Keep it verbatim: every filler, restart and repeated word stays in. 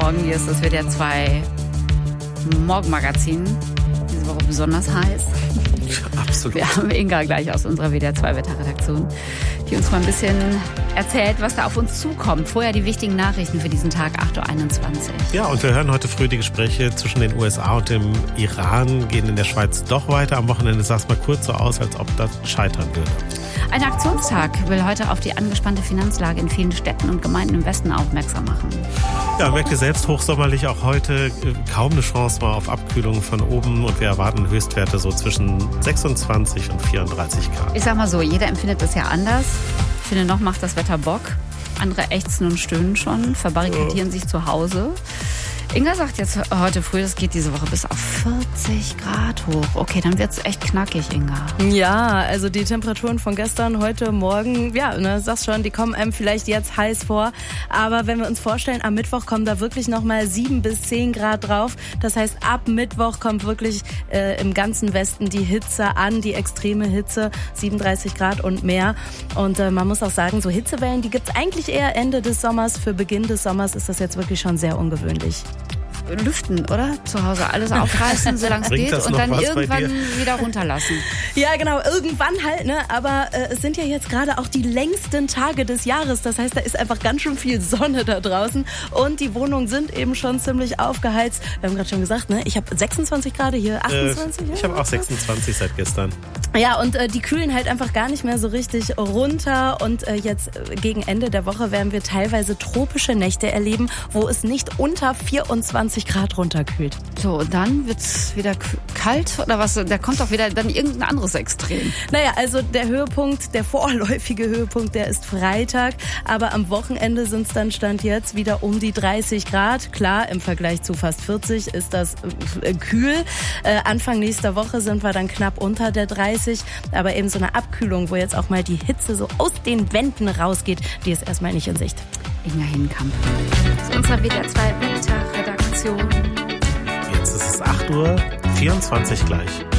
Morgen. Hier ist das W D R zwei Morgenmagazin. Diese Woche besonders heiß. Absolut. Wir haben Inga gleich aus unserer W D R zwei Wetterredaktion, die uns mal ein bisschen erzählt, was da auf uns zukommt. Vorher die wichtigen Nachrichten für diesen Tag, acht Uhr einundzwanzig. Ja, und wir hören heute früh die Gespräche zwischen den U S A und dem Iran, gehen in der Schweiz doch weiter. Am Wochenende sah es mal kurz so aus, als ob das scheitern würde. Ein Aktionstag will heute auf die angespannte Finanzlage in vielen Städten und Gemeinden im Westen aufmerksam machen. Ja, merkt ihr selbst, hochsommerlich auch heute, kaum eine Chance mal auf Abkühlung von oben und wir erwarten Höchstwerte so zwischen sechsundzwanzig und vierunddreißig Grad. Ich sag mal so, jeder empfindet das ja anders. Ich finde, noch macht das Wetter Bock. Andere ächzen und stöhnen schon, verbarrikadieren oh. sich zu Hause. Inga sagt jetzt heute früh, es geht diese Woche bis auf vierzig Grad hoch. Okay, dann wird's echt knackig, Inga. Ja, also die Temperaturen von gestern, heute, morgen, ja, ne, sagst schon, die kommen einem vielleicht jetzt heiß vor. Aber wenn wir uns vorstellen, am Mittwoch kommen da wirklich nochmal sieben bis zehn Grad drauf. Das heißt, ab Mittwoch kommt wirklich äh, im ganzen Westen die Hitze an, die extreme Hitze, siebenunddreißig Grad und mehr. Und äh, man muss auch sagen, so Hitzewellen, die gibt's eigentlich eher Ende des Sommers. Für Beginn des Sommers ist das jetzt wirklich schon sehr ungewöhnlich. Lüften, oder? Zu Hause alles aufreißen, solange es geht, und dann irgendwann wieder runterlassen. Ja, genau, irgendwann halt, ne? Aber äh, es sind ja jetzt gerade auch die längsten Tage des Jahres. Das heißt, da ist einfach ganz schön viel Sonne da draußen und die Wohnungen sind eben schon ziemlich aufgeheizt. Wir haben gerade schon gesagt, ne? Ich habe sechsundzwanzig Grad hier, achtundzwanzig? Äh, ich habe auch sechsundzwanzig seit gestern. Ja, und äh, die kühlen halt einfach gar nicht mehr so richtig runter. Und äh, jetzt äh, gegen Ende der Woche werden wir teilweise tropische Nächte erleben, wo es nicht unter vierundzwanzig Grad runterkühlt. So, und dann wird's wieder k- kalt oder was? Da kommt doch wieder dann irgendein anderes Extrem. Naja, also der Höhepunkt, der vorläufige Höhepunkt, der ist Freitag. Aber am Wochenende sind es dann Stand jetzt wieder um die dreißig Grad. Klar, im Vergleich zu fast vierzig ist das äh, kühl. Äh, Anfang nächster Woche sind wir dann knapp unter der dreißig. Aber eben so eine Abkühlung, wo jetzt auch mal die Hitze so aus den Wänden rausgeht, die ist erstmal nicht in Sicht. Inga Hinkamp. Das ist unsere W D R zwei Wetterredaktion. Jetzt ist es acht Uhr vierundzwanzig gleich.